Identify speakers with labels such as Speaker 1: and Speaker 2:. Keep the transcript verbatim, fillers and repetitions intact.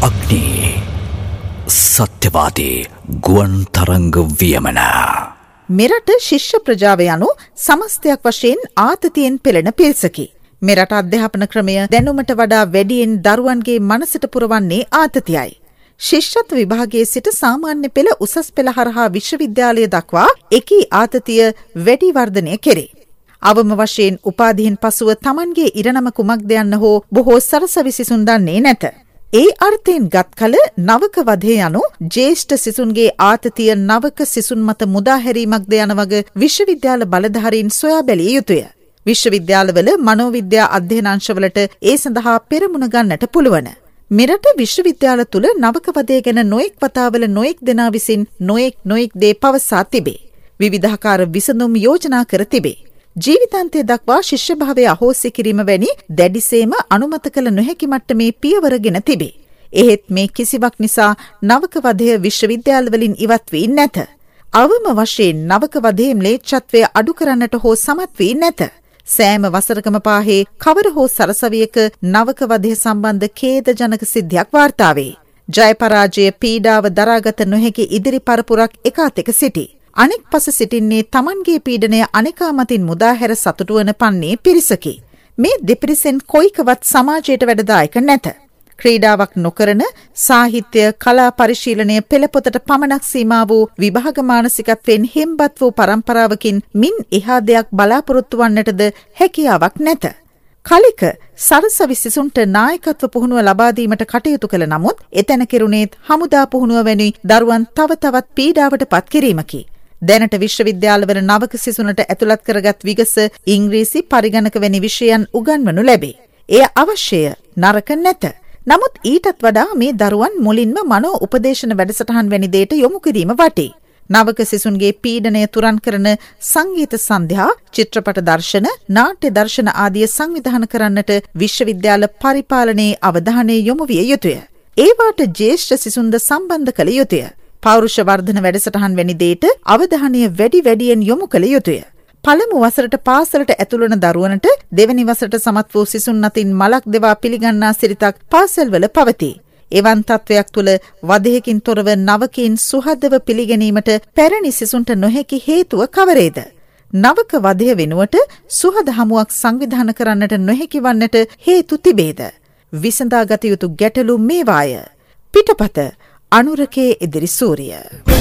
Speaker 1: අග්නි සත්‍යවාදී ගුවන් තරංග වියමන.
Speaker 2: මෙරට ශිෂ්‍ය ප්‍රජාව යනු සමස්තයක් වශයෙන් ආතතියෙන් පෙළෙන පිරිසකි. මෙරට අධ්‍යාපන ක්‍රමය දැනුමට වඩා වැඩියෙන් දරුවන්ගේ මනසට පුරවන්නේ ආතතියයි. ශිෂ්‍යත්ව විභාගයේ සිට සාමාන්‍ය පෙළ උසස් පෙළ හරහා විශ්වවිද්‍යාලය දක්වා එකී ආතතිය වැඩි වර්ධනය කෙරේ. අවම වශයෙන් උපාධියෙන් පසුව තමන්ගේ ඉරණම කුමක්ද යන්න හෝ බොහෝ සරසවි සිසුන් දන්නේ නැත. ඒ අර්ථයෙන් ගත් කල නවක වධය යනු ජ්‍යෙෂ්ඨ සිසුන්ගේ ආතතිය නවක සිසුන් මත මුදාහැරීමක්ද යන වග විශ්වවිද්‍යාල බලධාරීන් සොයා බැලිය යුතුය. විශ්වවිද්‍යාලවල මනෝවිද්‍යා අධ්‍යයනාංශවලට ඒ සඳහා පෙරමුණ ගන්නට පුළුවන්. මෙරට විශ්වවිද්‍යාල තුළ නවක වධය ගැන නොයෙක් වතාවල නොයෙක් දෙනා විසින් නොයෙක් නොයෙක් දේ පවසා තිබේ. විවිධාකාර විසඳුම් යෝජනා කර තිබේ. ජීවිතාන්තය දක්වා ශිෂ්‍යභාවය අහෝසි කිරීම වැනි දැඩිසේම අනුමත කළ නොහැකි මට්ටමේ පියවරගෙන තිබේ. එහෙත් මේ කිසිවක් නිසා නවක වධය විශ්වවිද්‍යාලවලින් ඉවත් වී නැත. අවම වශයෙන් නවක වධයේ ම්ලේච්ඡත්වය අඩු කරන්නට හෝ සමත් වී නැත. සෑම වසරකම පාහේ කවර හෝ සරසවියක නවක වධය සම්බන්ධ ඛේදජනක සිද්ධියක් වාර්තා වේ. ජය පරාජය පීඩාව දරාගත නොහැකි ඉදිරි පරපුරක් එකාතෙක සිටි. අනෙක් පස සිටින්නේ තමන්ගේ පීඩනය අනෙකා මතින් මුදාහැර සතුටු වන පන්නේ පිරිසකි. මේ දෙපිරිසෙන් කොයිකවත් සමාජයට වැඩදායක නැත. ක්‍රීඩාවක් නොකරන සාහිත්‍ය කලා පරිශීලනය පෙළපොතට පමණක් සීමා වූ විභාග මානසිකත්වයෙන් හෙම්බත් වූ පරම්පරාවකින් මින් එහා දෙයක් බලාපොරොත්තු වන්නටද හැකියාවක් නැත. කලික සරසවි සිසුන්ට නායකත්ව පුහුණුව ලබා දීමට කටයුතු කළ නමුත් එතැන කෙරුණේත් හමුදා පුහුණුව වැනි දරුවන් තව තවත් පීඩාවට පත් කිරීමකි. දැනට විශ්වවිද්‍යාලවල නවක සිසුනට ඇතුළත් කරගත් විගස ඉංග්‍රීසි පරිගණක වැනි විෂයන් උගන්වනු ලැබේ. එය අවශ්‍යය නරක නැත. නමුත් ඊටත් වඩා මේ දරුවන් මුලින්ම මනෝ උපදේශන වැඩසටහන් වැනි දේට යොමු කිරීම වටේ. නවක සිසුන්ගේ පීඩනය තුරන් කරන සංගීත සන්ධ්‍යා, චිත්‍රපට දර්ශන, නාට්‍ය දර්ශන ආදිය සංවිධානය කරන්නට විශ්වවිද්‍යාල පරිපාලනයේ අවධානය යොමු විය යුතුය. ඒවාට ජ්‍යෙෂ්ඨ සිසුන්ද සම්බන්ධ කළ යුතුය. පෞරුෂ වර්ධන වැඩසටහන් වැනි දේට අවධානය වැඩි වැඩියෙන් යොමු කළ යුතුය. පළමු වසරට පාසලට ඇතුළන දරුවනට දෙවැනි වසරට සමත් වූ සිසුන් අතින් මලක් දෙවා පිළිගන්නා සිරිතක් පාසල්වල පවතී. එවන් තත්වයක් තුළ වධයකින් තොරව නවකීන් සුහදව පිළිගැනීමට පැරණි සිසුන්ට නොහැකි හේතුව කවරේද? නවක වධය වෙනුවට සුහද හමුවක් සංවිධානය කරන්නට නොහැකි වන්නට හේතු තිබේද? විසඳාගත යුතු ගැටලු මේවාය. පිටපත අනුරකේ ඉදිරි සූරිය.